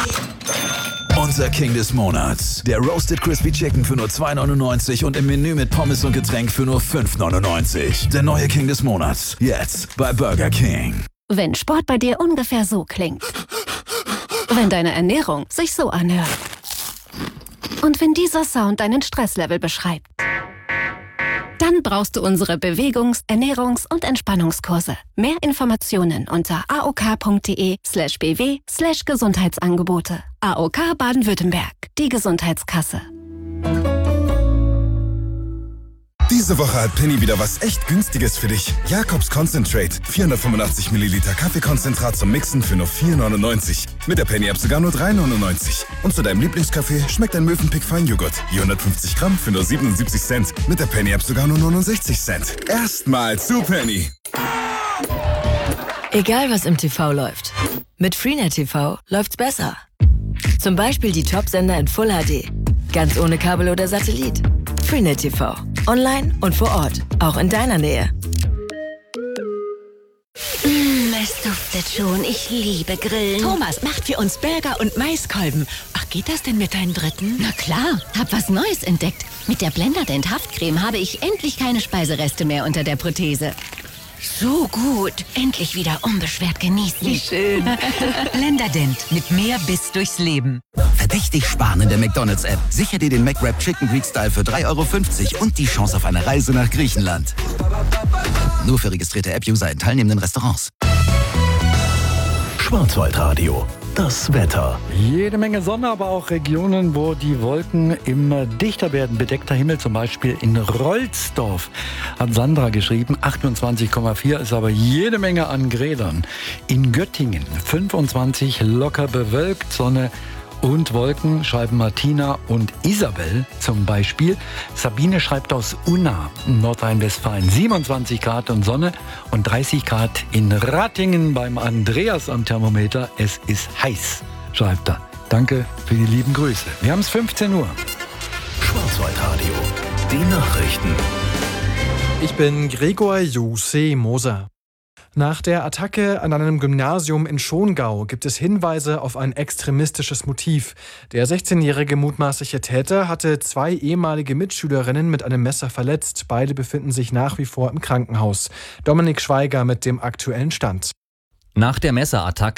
Unser King des Monats. Der Roasted Crispy Chicken für nur 2,99 und im Menü mit Pommes und Getränk für nur 5,99. Der neue King des Monats. Jetzt bei Burger King. Wenn Sport bei dir ungefähr so klingt. Wenn deine Ernährung sich so anhört. Und wenn dieser Sound deinen Stresslevel beschreibt. Dann brauchst du unsere Bewegungs-, Ernährungs- und Entspannungskurse. Mehr Informationen unter aok.de/bw/Gesundheitsangebote. AOK Baden-Württemberg, die Gesundheitskasse. Diese Woche hat Penny wieder was echt Günstiges für dich. Jacobs Concentrate. 485 Milliliter Kaffeekonzentrat zum Mixen für nur 4,99. Mit der Penny-App sogar nur 3,99. Und zu deinem Lieblingskaffee schmeckt ein Mövenpick Feinjoghurt. 450 Gramm für nur 77 Cent. Mit der Penny-App sogar nur 69 Cent. Erstmal zu Penny. Egal was im TV läuft. Mit Freenet TV läuft's besser. Zum Beispiel die Top-Sender in Full HD. Ganz ohne Kabel oder Satellit. Freenet TV. Online und vor Ort. Auch in deiner Nähe. Es duftet schon. Ich liebe Grillen. Thomas macht für uns Burger und Maiskolben. Ach, geht das denn mit deinen Dritten? Na klar, hab was Neues entdeckt. Mit der Blenderdent Haftcreme habe ich endlich keine Speisereste mehr unter der Prothese. So gut. Endlich wieder unbeschwert genießen. Wie schön. Blenderdent. Mit mehr Biss durchs Leben. Verdächtig sparen in der McDonald's-App. Sicher dir den McWrap Chicken Greek Style für 3,50 € und die Chance auf eine Reise nach Griechenland. Nur für registrierte App-User in teilnehmenden Restaurants. Schwarzwaldradio. Das Wetter. Jede Menge Sonne, aber auch Regionen, wo die Wolken immer dichter werden. Bedeckter Himmel, zum Beispiel in Rolsdorf, hat Sandra geschrieben. 28,4 ist aber jede Menge an Grädern. In Göttingen 25, locker bewölkt, Sonne und Wolken, schreiben Martina und Isabel zum Beispiel. Sabine schreibt aus Unna, Nordrhein-Westfalen, 27 Grad und Sonne und 30 Grad in Rattingen beim Andreas am Thermometer. Es ist heiß, schreibt er. Danke für die lieben Grüße. Wir haben es 15 Uhr. Schwarzwaldradio. Die Nachrichten. Ich bin Gregor Jose Moser. Nach der Attacke an einem Gymnasium in Schongau gibt es Hinweise auf ein extremistisches Motiv. Der 16-jährige mutmaßliche Täter hatte 2 ehemalige Mitschülerinnen mit einem Messer verletzt. Beide befinden sich nach wie vor im Krankenhaus. Dominik Schweiger mit dem aktuellen Stand. Nach der Messerattacke